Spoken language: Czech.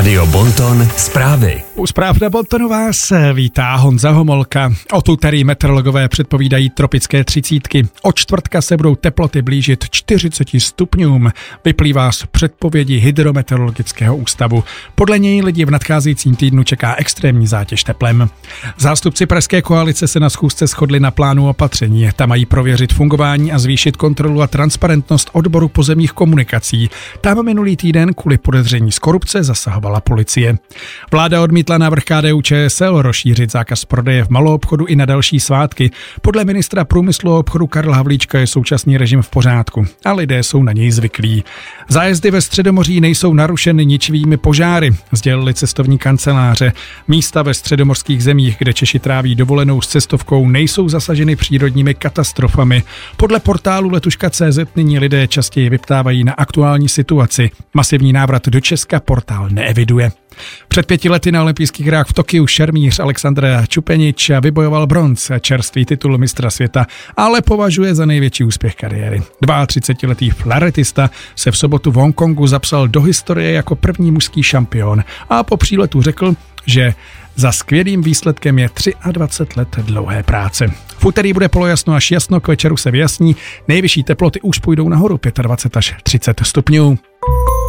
Rádio Bonton zprávy. U zpráv na Bontonu vás vítá Honza Homolka. Od úterý meteorologové předpovídají tropické 30. Od čtvrtka se budou teploty blížit 40 stupňům. Vyplývá z předpovědi Hydrometeorologického ústavu. Podle něj lidi v nadcházejícím týdnu čeká extrémní zátěž teplem. Zástupci pražské koalice se na schůzce shodli na plánu opatření. Tam mají prověřit fungování a zvýšit kontrolu a transparentnost odboru pozemních komunikací. Tam minulý týden kvůli podezření z korupce zasahovala policie. Vláda odmítla návrh KDU-ČSL rozšířit zákaz prodeje v maloobchodu i na další svátky. Podle ministra průmyslu a obchodu Karla Havlíčka je současný režim v pořádku a lidé jsou na něj zvyklí. Zájezdy ve Středomoří nejsou narušeny ničivými požáry, sdělili cestovní kanceláře. Místa ve středomořských zemích, kde Češi tráví dovolenou s cestovkou, nejsou zasaženy přírodními katastrofami. Podle portálu letuška.cz nyní lidé častěji vyptávají na aktuální situaci. Masivní návrat do Česka portál neeviduje. Před 5 lety na olympijských hrách v Tokiu šermíř Alexandr Čupenič vybojoval bronz, čerstvý titul mistra světa, ale považuje za největší úspěch kariéry. 32letý flaretista se v sobotu v Hongkongu zapsal do historie jako první mužský šampion a po příletu řekl, že za skvělým výsledkem je 23 let dlouhé práce. V úterý bude polojasno až jasno, k večeru se vyjasní, nejvyšší teploty už půjdou nahoru 25 až 30 stupňů.